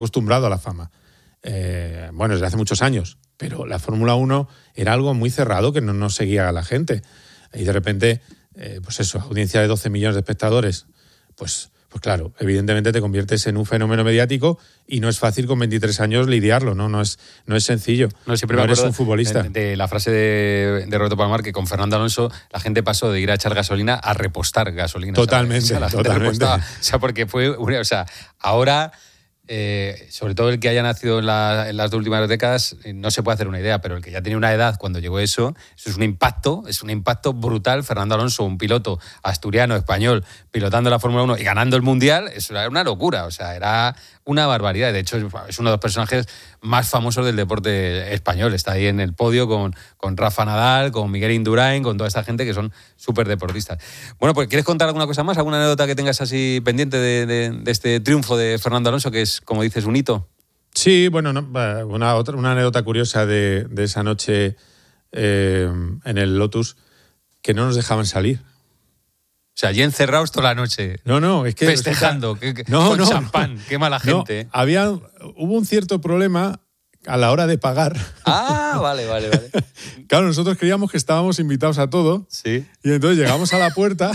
acostumbrado a la fama. Bueno, desde hace muchos años, pero la Fórmula 1 era algo muy cerrado que no seguía a la gente. Y de repente, pues eso, audiencia de 12 millones de espectadores, pues claro, evidentemente te conviertes en un fenómeno mediático y no es fácil con 23 años lidiarlo, no es sencillo. Siempre no me eres acuerdo un futbolista. de la frase de Roberto Palomar, que con Fernando Alonso la gente pasó de ir a echar gasolina a repostar gasolina. Totalmente, ¿sabes? O sea, la gente totalmente. repostaba. O sea, porque ahora... sobre todo el que haya nacido en las últimas décadas, no se puede hacer una idea, pero el que ya tenía una edad cuando llegó eso es un impacto brutal. Fernando Alonso, un piloto asturiano, español, pilotando la Fórmula 1 y ganando el Mundial, eso era una locura, o sea, era una barbaridad. De hecho, es uno de los personajes más famosos del deporte español. Está ahí en el podio con Rafa Nadal, con Miguel Indurain, con toda esta gente que son súper deportistas. Bueno, pues ¿quieres contar alguna cosa más? ¿Alguna anécdota que tengas así pendiente de este triunfo de Fernando Alonso, que es, como dices, un hito? Sí, bueno, una anécdota curiosa de esa noche en el Lotus, que no nos dejaban salir. O sea, allí encerrados toda la noche. No, es que... Festejando, con champán. Qué mala gente. Hubo un cierto problema a la hora de pagar. Ah, vale. Claro, nosotros creíamos que estábamos invitados a todo. Sí. Y entonces llegamos a la puerta.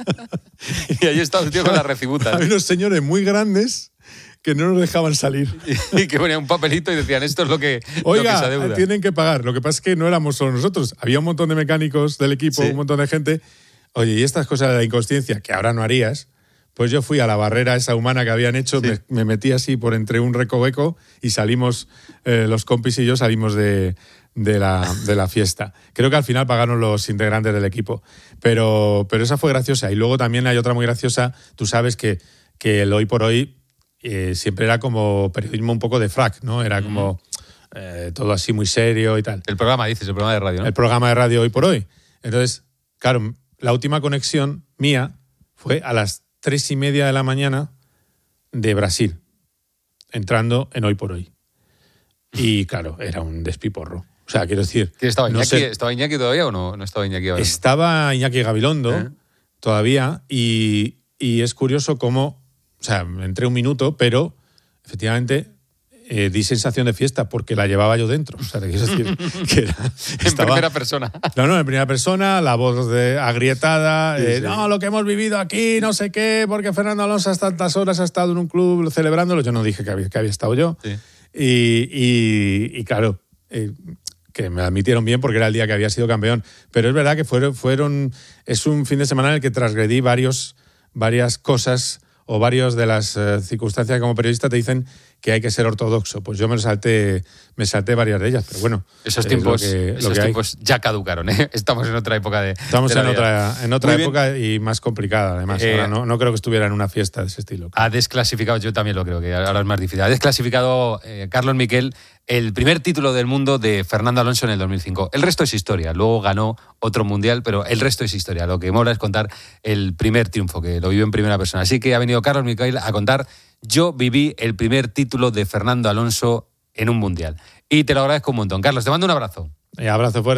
Y allí estaba un tío con la recibuta. Había unos señores muy grandes que no nos dejaban salir. Y que ponían un papelito y decían, esto es lo que Oiga, se adeuda. Tienen que pagar. Lo que pasa es que no éramos solo nosotros. Había un montón de mecánicos del equipo, Sí. un montón de gente. Oye, y estas cosas de la inconsciencia, que ahora no harías, pues yo fui a la barrera esa humana que habían hecho, Sí. me metí así por entre un recoveco y salimos, los compis y yo salimos de la fiesta. Creo que al final pagaron los integrantes del equipo. Pero esa fue graciosa. Y luego también hay otra muy graciosa. Tú sabes que el Hoy por Hoy siempre era como periodismo un poco de frac, ¿no? Era como todo así muy serio y tal. El programa, dices, el programa de radio, ¿no? El programa de radio Hoy por Hoy. Entonces, claro, la última conexión mía fue a las 3:30 de la mañana de Brasil, entrando en Hoy por Hoy. Y claro, era un despiporro. O sea, quiero decir... ¿Estaba Iñaki, no sé, ¿Estaba Iñaki todavía o no estaba Iñaki ahora? estaba Iñaki Gabilondo todavía y es curioso cómo... O sea, entré un minuto, pero efectivamente... di sensación de fiesta porque la llevaba yo dentro. O sea, te quiero decir que En primera persona. No, en primera persona, la voz agrietada, Sí. no, lo que hemos vivido aquí, no sé qué, porque Fernando Alonso hasta tantas horas ha estado en un club celebrándolo. Yo no dije que había estado yo. Sí. Y claro, que me admitieron bien porque era el día que había sido campeón. Pero es verdad que es un fin de semana en el que transgredí varias cosas o varias de las circunstancias que como periodista te dicen que hay que ser ortodoxo. Pues yo me salté varias de ellas, pero bueno. Esos tiempos ya caducaron, ¿eh? Estamos en otra época Estamos en otra época y más complicada, además. Ahora no creo que estuviera en una fiesta de ese estilo. Ha desclasificado, yo también lo creo, que ahora es más difícil. Ha desclasificado Carlos Miquel el primer título del mundo de Fernando Alonso en el 2005. El resto es historia. Luego ganó otro mundial, pero el resto es historia. Lo que mola es contar el primer triunfo, que lo vivió en primera persona. Así que ha venido Carlos Miquel a contar: yo viví el primer título de Fernando Alonso en un mundial. Y te lo agradezco un montón. Carlos, te mando un abrazo. Abrazo fuerte.